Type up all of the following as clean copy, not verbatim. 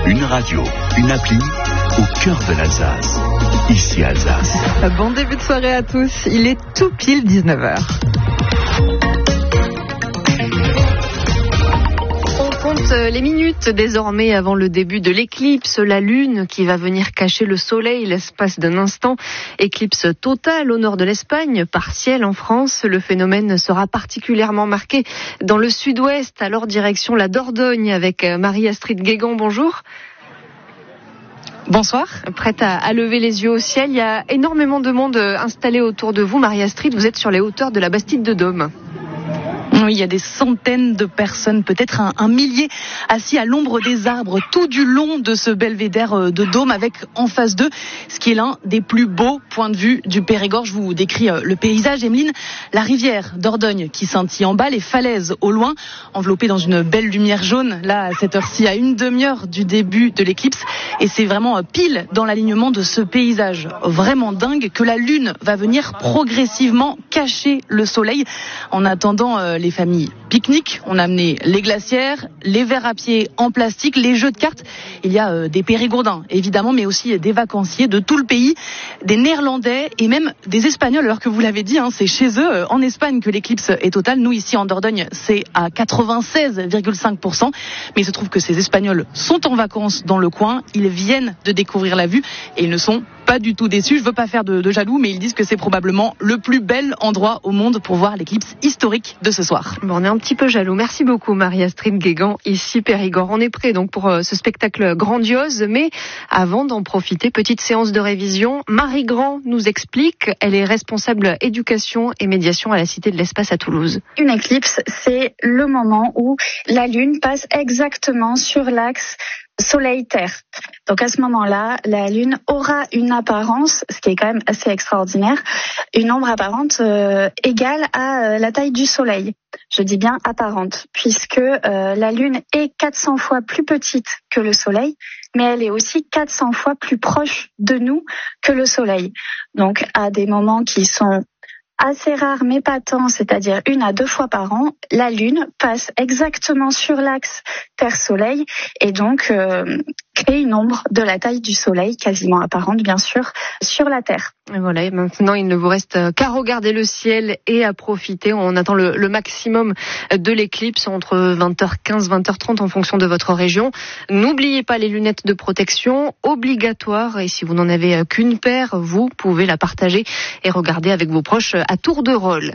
Une radio, une appli, au cœur de l'Alsace. Ici Alsace. Bon début de soirée à tous, il est tout pile 19h. Les minutes désormais avant le début de l'éclipse, la lune qui va venir cacher le soleil l'espace d'un instant. Éclipse totale au nord de l'Espagne, partielle en France. Le phénomène sera particulièrement marqué dans le sud-ouest, alors direction la Dordogne avec Marie-Astrid Guégan. Bonjour. Bonsoir. Prête à lever les yeux au ciel. Il y a énormément de monde installé autour de vous. Marie-Astrid, vous êtes sur les hauteurs de la Bastide de Dôme. Oui, il y a des centaines de personnes, peut-être un millier, assis à l'ombre des arbres tout du long de ce belvédère de Dôme, avec en face d'eux ce qui est l'un des plus beaux points de vue du Périgord. Je vous décris le paysage, Emeline. La rivière Dordogne qui scintille en bas, les falaises au loin, enveloppées dans une belle lumière jaune, là à cette heure-ci, à une demi-heure du début de l'éclipse. Et c'est vraiment pile dans l'alignement de ce paysage vraiment dingue que la lune va venir progressivement cacher le soleil. En attendant, les familles pique-nique, on a amené les glacières, les verres à pied en plastique, les jeux de cartes. Il y a des Périgourdins, évidemment, mais aussi des vacanciers de tout le pays, des Néerlandais et même des Espagnols. Alors que vous l'avez dit, c'est chez eux, en Espagne, que l'éclipse est totale. Nous, ici, en Dordogne, c'est à 96,5%. Mais il se trouve que ces Espagnols sont en vacances dans le coin. Ils viennent de découvrir la vue et ils ne sont pas du tout déçus. Je veux pas faire de jaloux, mais ils disent que c'est probablement le plus bel endroit au monde pour voir l'éclipse historique de ce soir. Bon, on est un petit peu jaloux. Merci beaucoup Marie-Astrid Guégan, ici Périgord. On est prêt donc pour ce spectacle grandiose, mais avant d'en profiter, petite séance de révision. Marie Grand nous explique, elle est responsable éducation et médiation à la Cité de l'Espace à Toulouse. Une éclipse, c'est le moment où la Lune passe exactement sur l'axe Soleil-Terre. Donc à ce moment-là, la Lune aura une apparence, ce qui est quand même assez extraordinaire, une ombre apparente égale à la taille du Soleil. Je dis bien apparente, puisque la Lune est 400 fois plus petite que le Soleil, mais elle est aussi 400 fois plus proche de nous que le Soleil. Donc à des moments qui sont assez rare mais pas tant, c'est-à-dire 1 à 2 fois par an, la Lune passe exactement sur l'axe Terre-Soleil et donc crée une ombre de la taille du Soleil, quasiment apparente bien sûr, sur la Terre. Et voilà, et maintenant il ne vous reste qu'à regarder le ciel et à profiter. On attend le maximum de l'éclipse entre 20h15, 20h30 en fonction de votre région. N'oubliez pas les lunettes de protection, obligatoires, et si vous n'en avez qu'une paire, vous pouvez la partager et regarder avec vos proches à tour de rôle.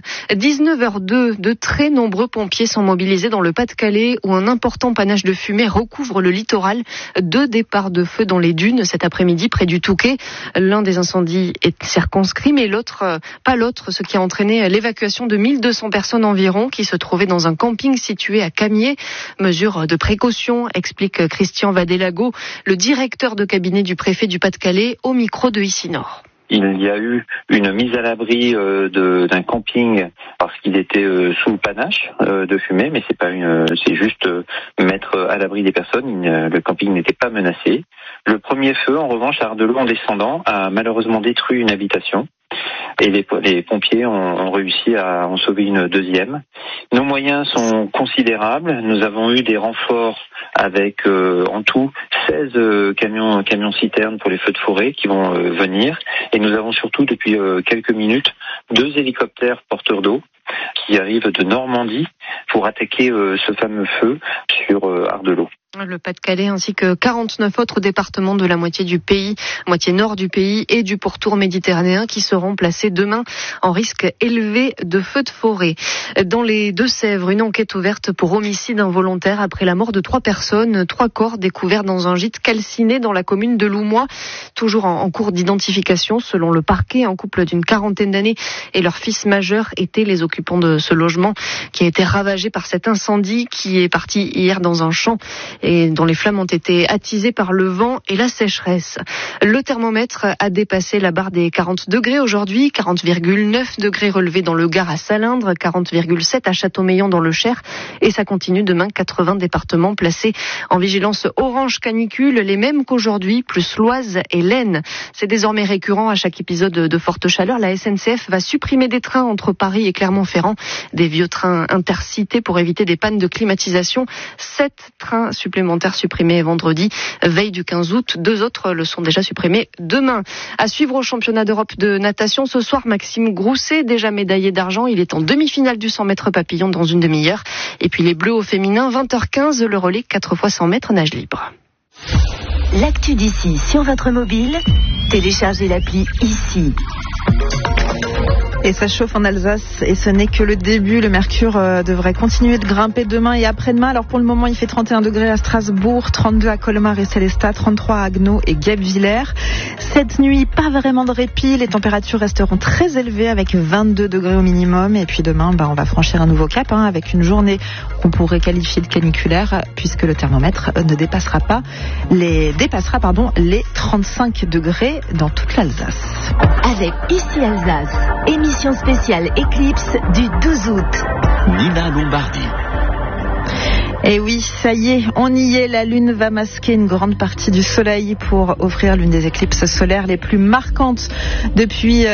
19h02, de très nombreux pompiers sont mobilisés dans le Pas-de-Calais où un important panache de fumée recouvre le littoral. 2 départs de feu dans les dunes cet après-midi près du Touquet. L'un des incendies est circonscrit, mais l'autre, pas l'autre, ce qui a entraîné l'évacuation de 1200 personnes environ qui se trouvaient dans un camping situé à Camiers. Mesure de précaution, explique Christian Vadelago, le directeur de cabinet du préfet du Pas-de-Calais, au micro de Ici Nord. Il y a eu une mise à l'abri d'un camping parce qu'il était sous le panache de fumée, mais c'est juste mettre à l'abri des personnes. Le camping n'était pas menacé. Le premier feu, en revanche, à Ardelot, en descendant, a malheureusement détruit une habitation. Et les pompiers ont réussi à en sauver une deuxième. Nos moyens sont considérables. Nous avons eu des renforts avec en tout 16 camions citernes pour les feux de forêt qui vont venir. Et nous avons surtout depuis quelques minutes 2 hélicoptères porteurs d'eau qui arrivent de Normandie pour attaquer ce fameux feu sur Ardelot. Le Pas-de-Calais ainsi que 49 autres départements de la moitié du pays, moitié nord du pays et du pourtour méditerranéen qui seront placés demain en risque élevé de feux de forêt. Dans les Deux-Sèvres, une enquête ouverte pour homicide involontaire après la mort de 3 personnes, 3 corps découverts dans un gîte calciné dans la commune de Loumois, toujours en cours d'identification selon le parquet. Un couple d'une quarantaine d'années et leur fils majeur étaient les occupants de ce logement qui a été ravagé par cet incendie qui est parti hier dans un champ et dont les flammes ont été attisées par le vent et la sécheresse. Le thermomètre a dépassé la barre des 40 degrés aujourd'hui, 40,9 degrés relevés dans le Gard à Salindre, 40,7 à Châteaumeillan dans le Cher, et ça continue demain, 80 départements placés en vigilance orange canicule, les mêmes qu'aujourd'hui, plus l'Oise et l'Aisne. C'est désormais récurrent à chaque épisode de forte chaleur. La SNCF va supprimer des trains entre Paris et Clermont-Ferrand, des vieux trains intercités pour éviter des pannes de climatisation. 7 trains supplémentaires supplémentaires supprimés vendredi, veille du 15 août. 2 autres le sont déjà supprimés demain. À suivre au championnat d'Europe de natation ce soir, Maxime Grousset, déjà médaillé d'argent. Il est en demi-finale du 100 mètres papillon dans une demi-heure. Et puis les Bleus au féminin, 20h15, le relais 4 x 100 mètres nage libre. L'actu d'ici sur votre mobile, téléchargez l'appli ici. Et ça chauffe en Alsace et ce n'est que le début. Le mercure devrait continuer de grimper demain et après-demain. Alors pour le moment, il fait 31 degrés à Strasbourg, 32 à Colmar et Célestat, 33 à Haguenau et Guebwiller. Cette nuit, pas vraiment de répit. Les températures resteront très élevées avec 22 degrés au minimum. Et puis demain, on va franchir un nouveau cap avec une journée qu'on pourrait qualifier de caniculaire puisque le thermomètre ne dépassera les 35 degrés dans toute l'Alsace. Avec Ici Alsace, émission spéciale Éclipse du 12 août. Nina Lombardi. Et oui, ça y est, on y est. La Lune va masquer une grande partie du Soleil pour offrir l'une des éclipses solaires les plus marquantes depuis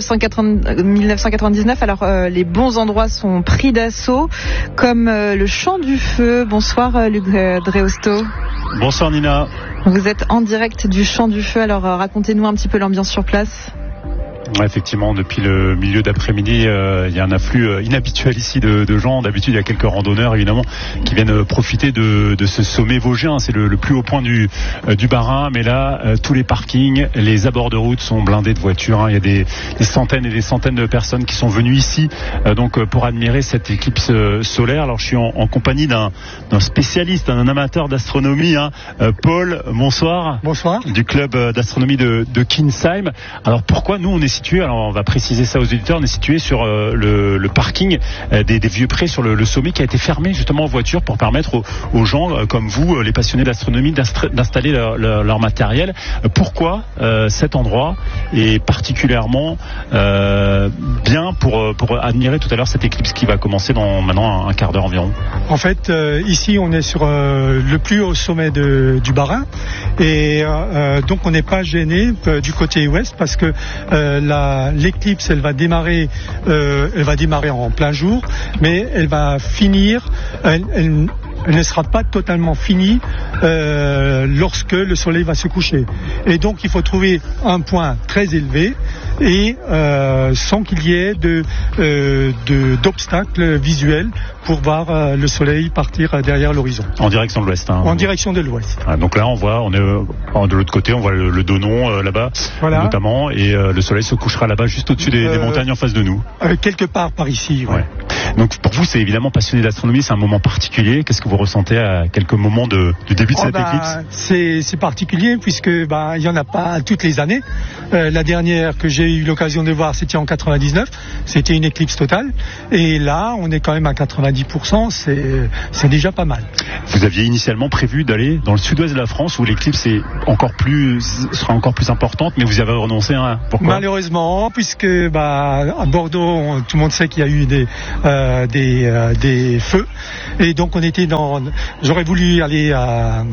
1999. Alors, les bons endroits sont pris d'assaut, comme le Champ du Feu. Bonsoir, Luc Dreosto. Bonsoir, Nina. Vous êtes en direct du Champ du Feu. Alors, racontez-nous un petit peu l'ambiance sur place. Effectivement, depuis le milieu d'après-midi, il y a un afflux inhabituel ici de gens. D'habitude, il y a quelques randonneurs, évidemment, qui viennent profiter de ce sommet vosgien. C'est le plus haut point du Bas-Rhin. Mais là, tous les parkings, les abords de route sont blindés de voitures. Il y a des centaines et des centaines de personnes qui sont venues ici pour admirer cette éclipse solaire. Alors, je suis en compagnie d'un spécialiste, d'un amateur d'astronomie, Paul, bonsoir. Bonsoir. Du club d'astronomie de Kinsheim. Alors, pourquoi nous, on est situé, alors on va préciser ça aux auditeurs, on est situé sur le parking des Vieux Prés sur le sommet qui a été fermé justement en voiture pour permettre aux gens comme vous, les passionnés d'astronomie, d'installer leur matériel. Pourquoi cet endroit est particulièrement bien pour admirer tout à l'heure cette éclipse qui va commencer dans maintenant un quart d'heure environ? En fait, ici on est sur le plus haut sommet du Bas-Rhin et donc on n'est pas gêné du côté ouest parce que l'éclipse elle va démarrer en plein jour, mais elle va finir, elle ne sera pas totalement finie lorsque le soleil va se coucher. Et donc il faut trouver un point très élevé et sans qu'il y ait d'obstacles visuels pour voir le soleil partir derrière l'horizon. En direction de l'ouest. En direction de l'ouest. Donc là on est de l'autre côté, on voit le Donon là-bas, voilà, notamment, et le soleil se couchera là-bas juste au-dessus des montagnes en face de nous. Quelque part par ici. Ouais. Donc pour vous, c'est évidemment passionné d'astronomie, c'est un moment particulier. Qu'est-ce que vous ressentez à quelques moments du début de cette éclipse? C'est particulier puisque il y en a pas toutes les années. La dernière que j'ai eu l'occasion de voir, c'était en 99. C'était une éclipse totale. Et là, on est quand même à 90%. C'est déjà pas mal. Vous aviez initialement prévu d'aller dans le sud-ouest de la France où l'éclipse sera encore plus importante, mais vous y avez renoncé. Pourquoi? Malheureusement, puisque à Bordeaux, tout le monde sait qu'il y a eu des feux, et donc j'aurais voulu aller la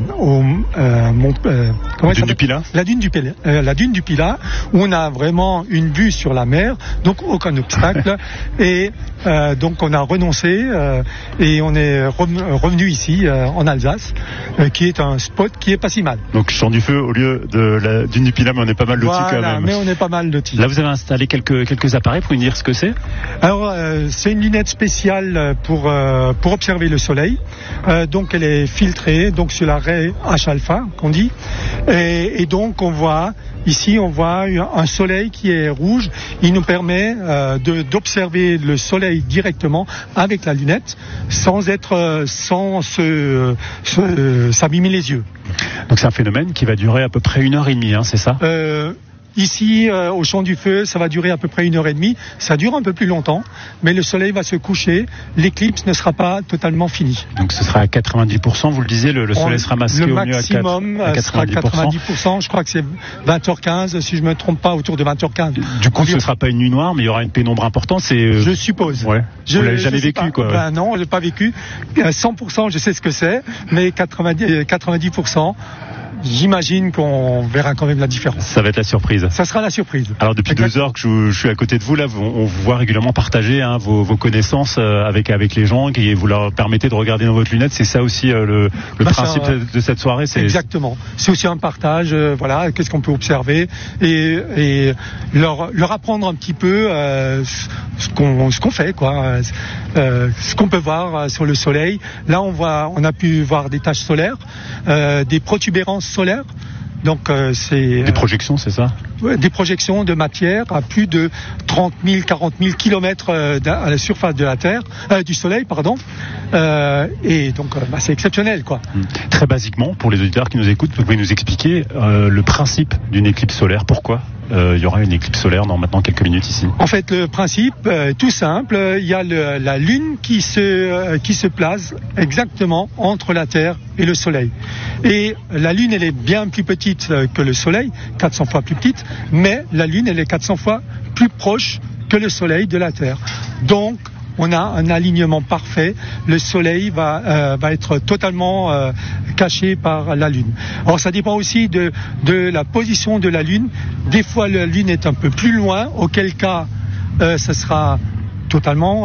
dune du Pilat. La dune du Pilat, où on a vraiment une vue sur la mer, donc aucun obstacle. Et donc on a renoncé et on est revenu ici en Alsace, qui est un spot qui est pas si mal. Donc Champ du Feu au lieu de la dune du Pilat, mais on est pas mal lotis quand même. Mais on est pas mal lotis. Là, vous avez installé quelques appareils pour nous dire ce que c'est? Alors c'est une lunette spéciale pour observer le soleil. Donc elle est filtrée donc sur la raie H-alpha qu'on dit, et donc on voit un soleil qui est rouge. Il nous permet d'observer le soleil directement avec la lunette sans s'abîmer les yeux. Donc c'est un phénomène qui va durer à peu près 1h30, c'est ça? Ici, au Champ du Feu, ça va durer à peu près 1h30. Ça dure un peu plus longtemps, mais le soleil va se coucher. L'éclipse ne sera pas totalement finie. Donc ce sera à 90%, vous le disiez, le soleil sera masqué au mieux à 90%. Le maximum sera 90%. Je crois que c'est 20h15, si je ne me trompe pas, autour de 20h15. Du coup, ce ne sera pas une nuit noire, mais il y aura une pénombre importante. Je suppose. Ouais. Vous l'avez jamais vécu, quoi. Non, je l'ai pas vécu. 100%, je sais ce que c'est, mais 90%. j'imagine qu'on verra quand même la différence. Ça va être la surprise. Ça sera la surprise. Alors depuis 2 heures que je suis à côté de vous, là, on vous voit régulièrement partager vos connaissances avec les gens, et vous leur permettez de regarder dans votre lunette. C'est ça aussi le principe de cette soirée. Exactement. C'est aussi un partage. Voilà, qu'est-ce qu'on peut observer et leur apprendre un petit peu ce qu'on fait, quoi. Ce qu'on peut voir sur le soleil. Là, on a pu voir des taches solaires, des protubérances solaires. Donc c'est des projections, c'est ça? Des projections de matière à plus de 30 000, 40 000 kilomètres à la surface de la Terre, du Soleil, pardon. Et donc c'est exceptionnel, quoi. Très basiquement, pour les auditeurs qui nous écoutent, vous pouvez nous expliquer le principe d'une éclipse solaire? Pourquoi il y aura une éclipse solaire dans maintenant quelques minutes ici? En fait, le principe, tout simple, il y a la Lune qui se place exactement entre la Terre et le Soleil. Et la Lune, elle est bien plus petite que le Soleil, 400 fois plus petite, mais la Lune, elle est 400 fois plus proche que le Soleil de la Terre. Donc, on a un alignement parfait. Le Soleil va être totalement caché par la Lune. Alors, ça dépend aussi de la position de la Lune. Des fois, la Lune est un peu plus loin, auquel cas, ça sera totalement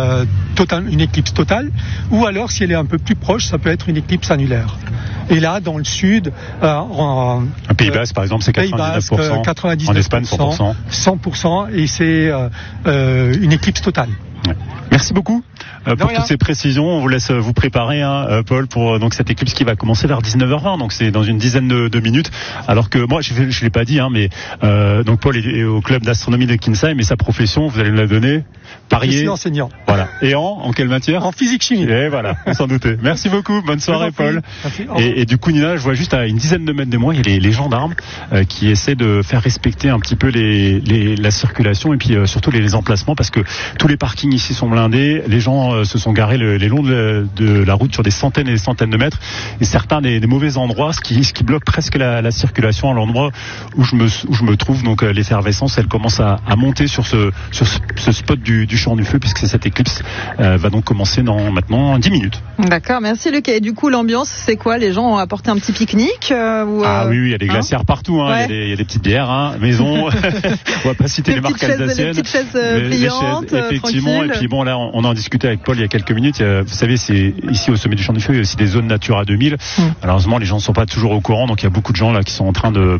une éclipse totale, ou alors si elle est un peu plus proche, ça peut être une éclipse annulaire. Et là, dans le sud, en Pays Basque, par exemple, c'est 99%, 99%, en Espagne 100%. 100%, et c'est une éclipse totale. Ouais. Merci beaucoup pour toutes ces précisions. On vous laisse vous préparer, Paul, pour donc cette éclipse qui va commencer vers 19h20. Donc c'est dans une dizaine de minutes. Alors que moi, je l'ai pas dit, mais donc Paul est au club d'astronomie de Kinsheim, mais sa profession, vous allez me la donner. Parier. Je suis enseignant. Voilà. Et en quelle matière? En physique-chimie. Et voilà, on s'en doutait. Merci beaucoup. Bonne soirée, Paul. Et du coup, Nina, je vois juste à une dizaine de mètres de moi, il y a les gendarmes qui essaient de faire respecter un petit peu la circulation et puis surtout les emplacements, parce que tous les parkings ici sont blindés. Les gens se sont garés les longs de la route sur des centaines et des centaines de mètres, et certains des mauvais endroits, ce qui bloque presque la circulation à l'endroit où je me trouve. Donc l'effervescence, elle commence à monter sur ce spot du champ du feu, puisque cette éclipse va donc commencer dans maintenant 10 minutes. D'accord, merci Luc. Et du coup, l'ambiance, c'est quoi? Les gens ont apporté un petit pique-nique Ah oui, il y a des glacières partout, ouais. Il y a des petites bières, maison. On va pas citer les marques alsaciennes. Les petites chaises pliantes, effectivement. tranquilles. Et puis bon, là, on en discutait avec Paul il y a quelques minutes. Vous savez, c'est ici au sommet du champ du feu, il y a aussi des zones Natura 2000. Malheureusement, les gens ne sont pas toujours au courant, donc il y a beaucoup de gens là qui sont en train de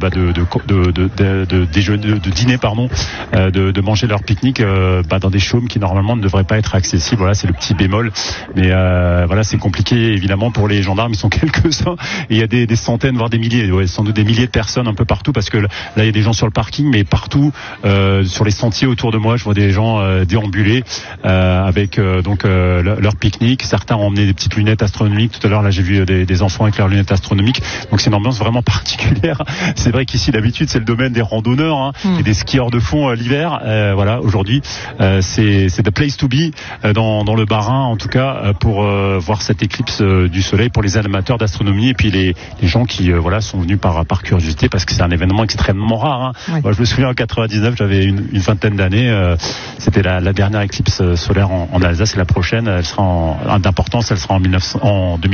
dîner, de manger leur pique-nique dans des chaumes qui normalement ne devraient pas être accessibles. Voilà, c'est le petit bémol. Mais voilà, c'est compliqué évidemment pour les gendarmes. Ils sont quelques-uns. Et il y a des centaines, voire des milliers, sans doute des milliers de personnes un peu partout, parce que là, il y a des gens sur le parking, mais partout sur les sentiers autour de moi, je vois des gens déambuler avec leur pique-nique. Certains ont emmené des petites lunettes astronomiques. Tout à l'heure, là, j'ai vu des enfants avec leurs lunettes astronomiques. Donc c'est une ambiance vraiment particulière. C'est vrai qu'ici, d'habitude, c'est le domaine des randonneurs et des skieurs de fond l'hiver. Voilà, aujourd'hui, c'est the place to be dans le Bas-Rhin, en tout cas, pour voir cette éclipse du soleil, pour les amateurs d'astronomie et puis les gens qui sont venus par curiosité, parce que c'est un événement extrêmement rare. Oui. Moi, je me souviens en 99, j'avais une vingtaine d'années. C'était la dernière éclipse solaire en Alsace, et la prochaine, elle sera d'importance, elle sera en 2000.